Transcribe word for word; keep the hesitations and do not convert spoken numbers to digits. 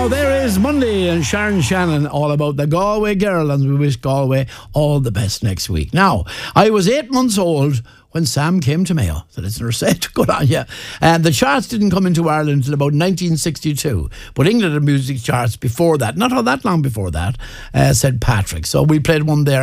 Now, there is Monday and Sharon Shannon all about the Galway girl, and we wish Galway all the best next week. Now, I was eight months old when Sam came to Mayo, the listener said. Good on you. And the charts didn't come into Ireland until about nineteen sixty-two. But England had music charts before that, not all that long before that, uh, said Patrick. So we played one there.